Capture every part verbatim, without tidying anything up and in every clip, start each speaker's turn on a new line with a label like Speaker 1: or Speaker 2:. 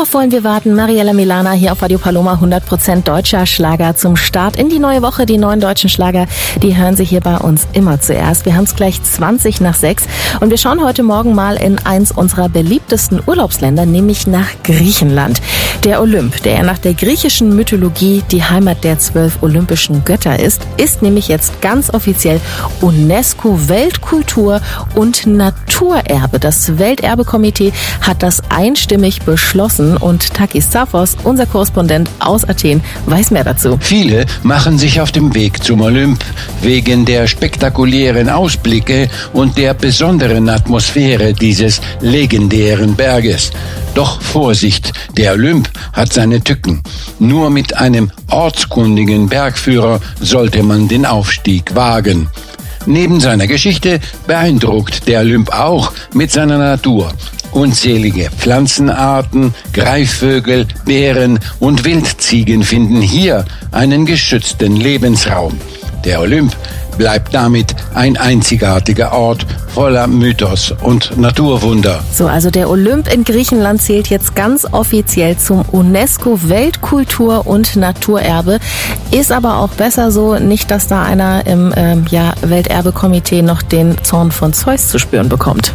Speaker 1: Worauf wollen wir warten? Mariella Milana hier auf Radio Paloma, hundert Prozent deutscher Schlager zum Start in die neue Woche. Die neuen deutschen Schlager, die hören Sie hier bei uns immer zuerst. Wir haben es gleich zwanzig nach sechs und wir schauen heute Morgen mal in eins unserer beliebtesten Urlaubsländer, nämlich nach Griechenland. Der Olymp, der ja nach der griechischen Mythologie die Heimat der zwölf olympischen Götter ist, ist nämlich jetzt ganz offiziell UNESCO-Weltkultur- und Naturerbe. Das Welterbekomitee hat das einstimmig beschlossen und Takis Zaphos, unser Korrespondent aus Athen, weiß mehr dazu.
Speaker 2: Viele machen sich auf dem Weg zum Olymp wegen der spektakulären Ausblicke und der besonderen Atmosphäre dieses legendären Berges. Doch Vorsicht, der Olymp hat seine Tücken. Nur mit einem ortskundigen Bergführer sollte man den Aufstieg wagen. Neben seiner Geschichte beeindruckt der Olymp auch mit seiner Natur. Unzählige Pflanzenarten, Greifvögel, Bären und Wildziegen finden hier einen geschützten Lebensraum. Der Olymp bleibt damit ein einzigartiger Ort voller Mythos und Naturwunder.
Speaker 1: So, also der Olymp in Griechenland zählt jetzt ganz offiziell zum UNESCO-Weltkultur- und Naturerbe. Ist aber auch besser so, nicht, dass da einer im ähm, ja, Welterbekomitee noch den Zorn von Zeus zu spüren bekommt.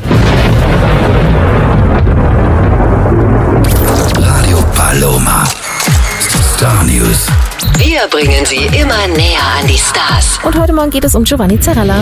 Speaker 3: Radio Paloma. Star News.
Speaker 4: Wir bringen Sie immer näher an die Stars.
Speaker 1: Und heute Morgen geht es um Giovanni Zarella.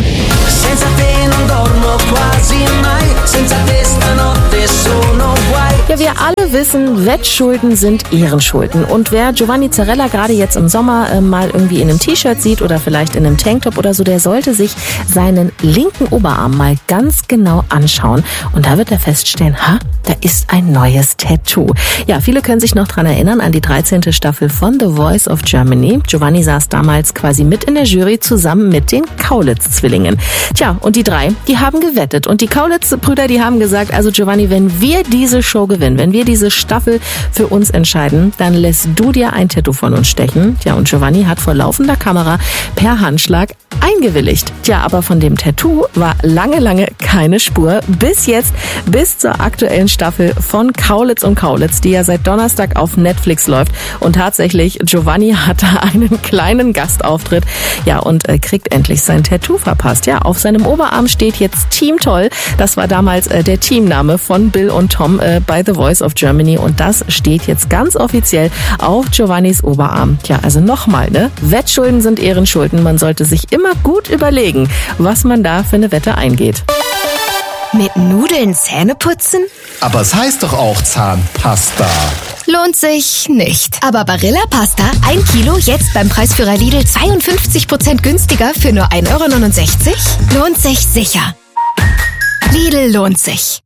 Speaker 1: Ja, wir alle wissen, Wettschulden sind Ehrenschulden. Und wer Giovanni Zarella gerade jetzt im Sommer äh, mal irgendwie in einem T-Shirt sieht oder vielleicht in einem Tanktop oder so, der sollte sich seinen linken Oberarm mal ganz genau anschauen. Und da wird er feststellen, ha, da ist ein neues Tattoo. Ja, viele können sich noch dran erinnern an die dreizehnte Staffel von The Voice of Germany. Giovanni saß damals quasi mit in der Jury zusammen mit den Kaulitz-Zwillingen. Tja, und die drei, die haben gewettet. Und die Kaulitz-Brüder, die haben gesagt, also Giovanni, wenn wir diese Show gewinnen, wenn wir diese Staffel für uns entscheiden, dann lässt du dir ein Tattoo von uns stechen. Tja, und Giovanni hat vor laufender Kamera per Handschlag eingewilligt. Tja, aber von dem Tattoo war lange, lange keine Spur. Bis jetzt, bis zur aktuellen Staffel von Kaulitz und Kaulitz, die ja seit Donnerstag auf Netflix läuft. Und tatsächlich, Giovanni hat da einen kleinen Gastauftritt. Ja, und äh, kriegt endlich sein Tattoo verpasst. Ja, auf seinem Oberarm steht jetzt Team Toll. Das war damals äh, der Teamname von Bill und Tom äh, bei The Voice of Germany. Und das steht jetzt ganz offiziell auf Giovannis Oberarm. Tja, also nochmal, ne? Wettschulden sind Ehrenschulden. Man sollte sich immer gut überlegen, was man da für eine Wette eingeht.
Speaker 5: Mit Nudeln Zähne putzen?
Speaker 6: Aber es heißt doch auch Zahnpasta.
Speaker 5: Lohnt sich nicht. Aber Barilla Pasta, ein Kilo, jetzt beim Preisführer Lidl zweiundfünfzig Prozent günstiger für nur ein Euro neunundsechzig? Lohnt sich sicher. Lidl lohnt sich.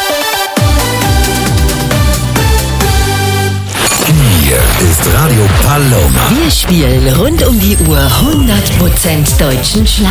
Speaker 3: Hier ist Radio Paloma.
Speaker 4: Wir spielen rund um die Uhr hundert Prozent deutschen Schlager.